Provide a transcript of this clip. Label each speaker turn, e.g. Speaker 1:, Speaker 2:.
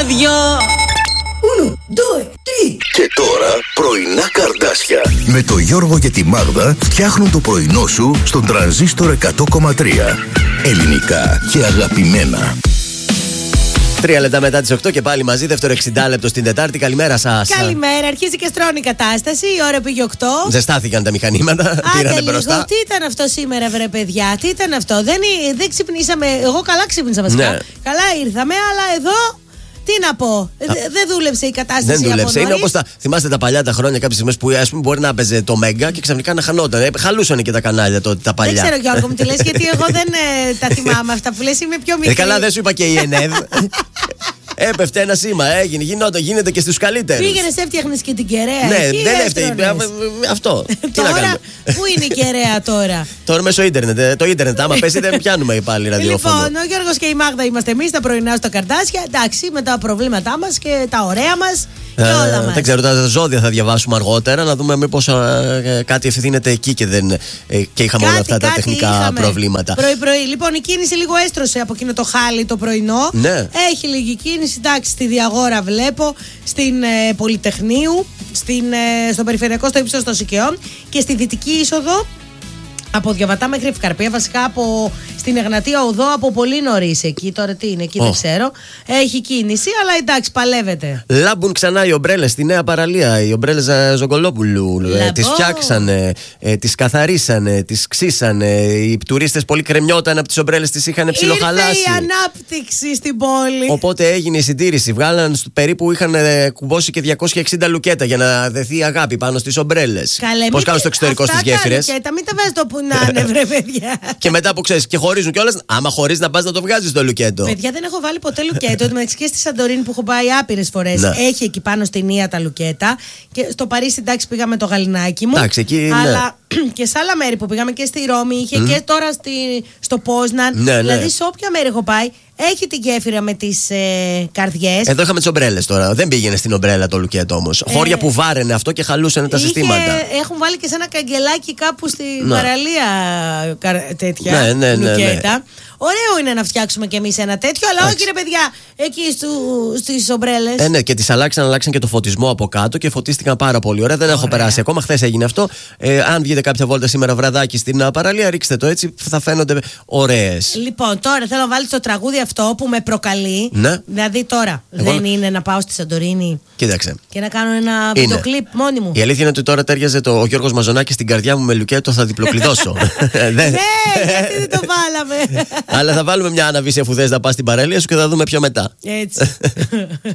Speaker 1: δυο.
Speaker 2: 1, 2, 3.
Speaker 3: Και τώρα πρωινά καρδάσια με το Γιώργο και τη Μάγδα φτιάχνουν το πρωινό σου στον τρανζίστορ 100,3. Ελληνικά και αγαπημένα.
Speaker 4: 3 λεπτά μετά τις 8 και πάλι μαζί, δεύτερο 60 λεπτό στην Τετάρτη. Καλημέρα σας.
Speaker 1: Καλημέρα, αρχίζει και στρώνει η κατάσταση. Η ώρα πήγε 8.
Speaker 4: Ζεστάθηκαν τα μηχανήματα. Πήρανε μπροστά.
Speaker 1: Λίγο. Τι ήταν αυτό σήμερα, βρε παιδιά, τι ήταν αυτό. Δεν ξυπνήσαμε. Εγώ καλά ξύπνησα βασικά.
Speaker 4: Ναι.
Speaker 1: Καλά ήρθαμε, αλλά εδώ. Τι να πω, δεν δούλεψε η κατάσταση.
Speaker 4: Δεν δούλεψε.
Speaker 1: Από
Speaker 4: είναι όπως θυμάστε τα παλιά τα χρόνια, κάποιες στιγμές που ας πούμε, μπορεί να έπαιζε το Μέγκα και ξαφνικά να χανόταν. Χαλούσαν και τα κανάλια τότε τα παλιά.
Speaker 1: Δεν ξέρω, Γιώργο μου, τι λες, γιατί εγώ δεν τα θυμάμαι αυτά που λες. Είμαι πιο μικρή.
Speaker 4: Καλά, δεν σου είπα και η ΕΝΕΔ. Έπεφτε ένα σήμα, γίνεται και στους καλύτερους.
Speaker 1: Πήγαινες, έφτιαχνες και την κεραία.
Speaker 4: Ναι,
Speaker 1: εκεί,
Speaker 4: δεν έφτιαχνε. Αυτό. Τι να κάνουμε.
Speaker 1: Πού είναι η κεραία τώρα.
Speaker 4: Τώρα μέσω ίντερνετ. Το ίντερνετ, άμα πέσει, δεν πιάνουμε πάλι ραδιόφωνο.
Speaker 1: Λοιπόν, ο Γιώργος και η Μάγδα είμαστε εμείς, τα πρωινά στο Καρδάσια. Εντάξει, με τα προβλήματά μας και τα ωραία μας και όλα μας.
Speaker 4: Δεν ξέρω, τα ζώδια θα διαβάσουμε αργότερα, να δούμε μήπως κάτι ευθύνεται εκεί και είχαμε όλα αυτά τα τεχνικά προβλήματα.
Speaker 1: Πρωί-πρωί. Λοιπόν, η κίνηση λίγο έστρωσε από εκείνο το χάλι το πρωινό.
Speaker 4: Ναι.
Speaker 1: Έχει λίγη κίνηση, εντάξει, στη Διαγόρα βλέπω, στην Πολυτεχνείου, στο Περιφερειακό, στο ύψος των Σικαιών και στη Δυτική είσοδο. Από Διαβατά μέχρι Ευκαρπία, βασικά στην Εγνατία Οδό από πολύ νωρίς εκεί. Τώρα τι είναι, εκεί δεν ξέρω. Έχει κίνηση, αλλά εντάξει, παλεύεται.
Speaker 4: Λάμπουν ξανά οι ομπρέλες στη νέα παραλία. Οι ομπρέλες Ζωγκολόπουλου. Τις φτιάξανε, τις καθαρίσανε, τις ξύσανε. Οι τουρίστες πολύ κρεμιόταν από τις ομπρέλες, τις είχαν ψιλοχαλάσει.
Speaker 1: Ήρθε η ανάπτυξη στην πόλη.
Speaker 4: Οπότε έγινε η συντήρηση. Βγάλαν περίπου, είχαν κουμπώσει και 260 λουκέτα για να δεθεί η αγάπη πάνω στις ομπρέλες. Πώς κάνουν στο εξωτερικό στις γέφυρες.
Speaker 1: Μην τα βάζεις το που να είναι, βρε παιδιά.
Speaker 4: Και μετά που ξέρεις και χωρίζουν κιόλας, άμα χωρίς να πας να το βγάζεις το λουκέτο.
Speaker 1: Παιδιά, δεν έχω βάλει ποτέ λουκέτο. Μεταξύ και στη Σαντορίνη που έχω πάει άπειρες φορές. Έχει εκεί πάνω στην Ία τα λουκέτα. Και στο Παρίσι, εντάξει, πήγαμε το γαλινάκι μου.
Speaker 4: Εντάξει, εκεί,
Speaker 1: αλλά και σε άλλα μέρη που πήγαμε και στη Ρώμη, είχε και τώρα στο Πόσναν. Δηλαδή, σε όποια μέρη έχω πάει, έχει την γέφυρα με τις καρδιές.
Speaker 4: Εδώ είχαμε τις ομπρέλες τώρα. Δεν πήγαινε στην ομπρέλα το λουκέτο όμως. Χώρια που βάραινε αυτό και χαλούσαν τα συστήματα.
Speaker 1: Έχουν βάλει και σε ένα καγκελάκι κάπου στην παραλία τέτοια λουκέτα. Ωραίο είναι να φτιάξουμε κι εμείς ένα τέτοιο, αλλά όχι ρε παιδιά, εκεί στις ομπρέλες.
Speaker 4: Ναι, και τις αλλάξαν και το φωτισμό από κάτω και φωτίστηκαν πάρα πολύ ωραία. Δεν έχω περάσει ακόμα. Χθες έγινε αυτό. Αν βγείτε κάποια βόλτα σήμερα βραδάκι στην παραλία, ρίξτε το έτσι, θα φαίνονται ωραίες.
Speaker 1: Λοιπόν, τώρα θέλω να βάλεις το τραγούδι αυτό που με προκαλεί.
Speaker 4: Ναι.
Speaker 1: Δηλαδή τώρα δεν είναι να πάω στη Σαντορίνη.
Speaker 4: Κοίταξε.
Speaker 1: Και να κάνω ένα βίντεο κλιπ μόνη μου.
Speaker 4: Η αλήθεια είναι ότι τώρα τέριαζε ο Γιώργος Μαζονάκης στην καρδιά μου με λουκέτο, θα διπλοκλειδώσω.
Speaker 1: Ναι, γιατί δεν το βάλαμε.
Speaker 4: Αλλά θα βάλουμε μια αναβίση αφού θες να πας στην παραλία σου και θα δούμε πιο μετά.
Speaker 1: Έτσι.